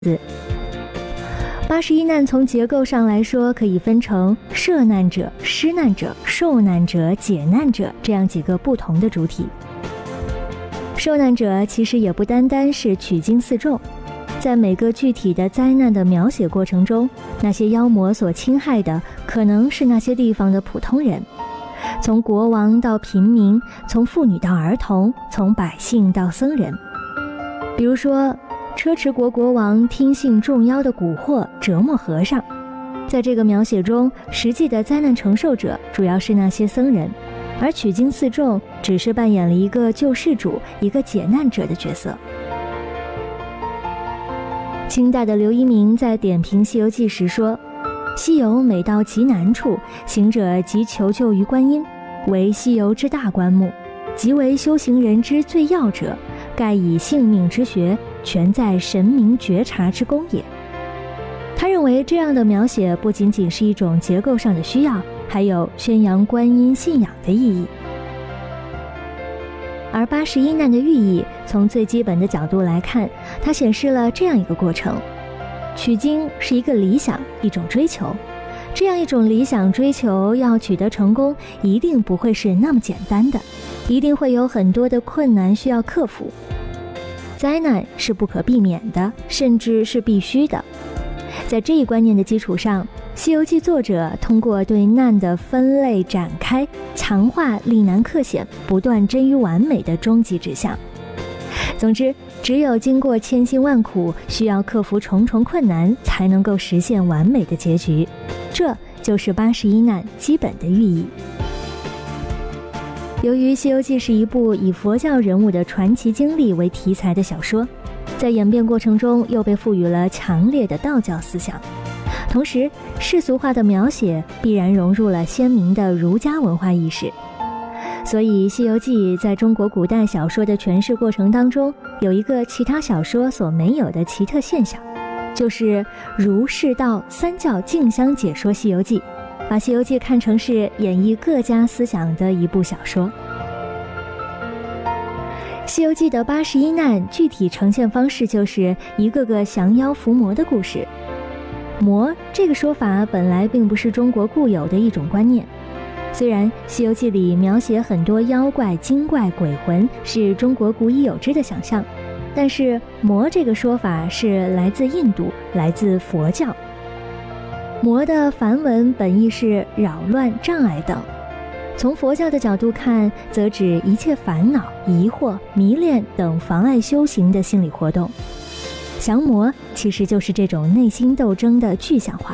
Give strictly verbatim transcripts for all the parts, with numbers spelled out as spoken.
字。八十一难从结构上来说，可以分成摄难者、施难者、受难者、解难者这样几个不同的主体。受难者其实也不单单是取经四众，在每个具体的灾难的描写过程中，那些妖魔所侵害的可能是那些地方的普通人，从国王到平民，从妇女到儿童，从百姓到僧人。比如说车迟国国王听信众妖的蛊惑，折磨和尚。在这个描写中，实际的灾难承受者主要是那些僧人，而取经四众只是扮演了一个救世主、一个解难者的角色。清代的刘一鸣在点评《西游记》时说，西游每到极难处，行者即求救于观音，为西游之大观目，即为修行人之最要者，盖以性命之学，全在神明觉察之功也。他认为这样的描写不仅仅是一种结构上的需要，还有宣扬观音信仰的意义。而八十一难的寓意，从最基本的角度来看，它显示了这样一个过程：取经是一个理想，一种追求。这样一种理想追求要取得成功，一定不会是那么简单的，一定会有很多的困难需要克服。灾难是不可避免的，甚至是必须的。在这一观念的基础上，《西游记》作者通过对难的分类展开，强化力难克险、不断臻于完美的终极指向。总之，只有经过千辛万苦，需要克服重重困难，才能够实现完美的结局。这就是八十一难基本的寓意。由于《西游记》是一部以佛教人物的传奇经历为题材的小说，在演变过程中又被赋予了强烈的道教思想，同时世俗化的描写必然融入了鲜明的儒家文化意识。所以《西游记》在中国古代小说的诠释过程当中，有一个其他小说所没有的奇特现象，就是儒释道三教竞相解说《西游记》，把《西游记》看成是演绎各家思想的一部小说。《西游记》的八十一难具体呈现方式就是一个个降妖伏魔的故事。魔这个说法本来并不是中国固有的一种观念，虽然《西游记》里描写很多妖怪、精怪、鬼魂是中国古已有之的想象，但是魔这个说法是来自印度，来自佛教。魔的梵文本意是扰乱、障碍等，从佛教的角度看，则指一切烦恼、疑惑、迷恋等妨碍修行的心理活动。降魔其实就是这种内心斗争的具象化。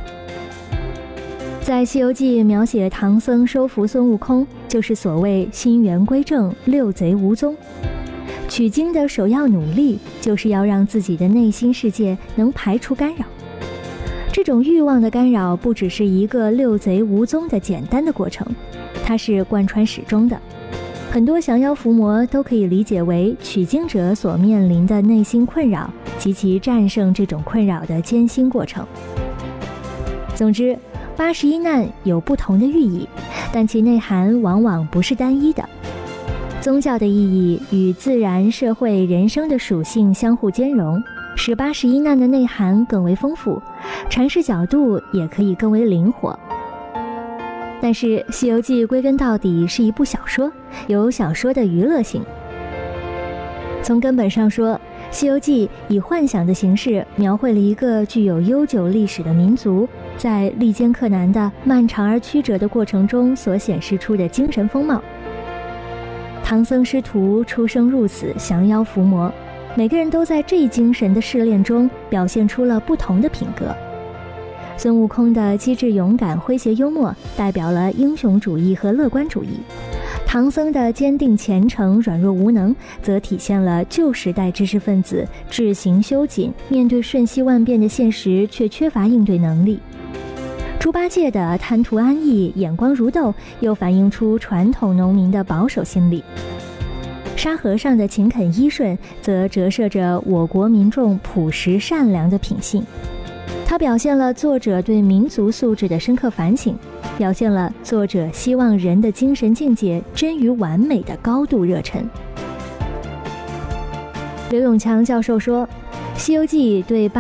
在《西游记》描写唐僧收服孙悟空，就是所谓心源归正，六贼无踪。取经的首要努力，就是要让自己的内心世界能排除干扰。这种欲望的干扰不只是一个六贼无踪的简单的过程，它是贯穿始终的。很多降妖伏魔都可以理解为取经者所面临的内心困扰及其战胜这种困扰的艰辛过程。总之，八十一难有不同的寓意，但其内涵往往不是单一的。宗教的意义与自然、社会、人生的属性相互兼容，使八十一难的内涵更为丰富，阐释角度也可以更为灵活。但是《西游记》归根到底是一部小说，有小说的娱乐性。从根本上说，《西游记》以幻想的形式描绘了一个具有悠久历史的民族在历艰克难的漫长而曲折的过程中所显示出的精神风貌。唐僧师徒出生入死，降妖伏魔，每个人都在这一精神的试炼中表现出了不同的品格。孙悟空的机智勇敢、诙谐幽默代表了英雄主义和乐观主义，唐僧的坚定虔诚、软弱无能则体现了旧时代知识分子志行修谨，面对瞬息万变的现实却缺乏应对能力。猪八戒的贪图安逸、眼光如豆又反映出传统农民的保守心理，沙和尚的勤恳依顺则折射着我国民众朴实善良的品性。它表现了作者对民族素质的深刻反省，表现了作者希望人的精神境界臻于完美的高度热忱。刘永强教授说， 《西游记》对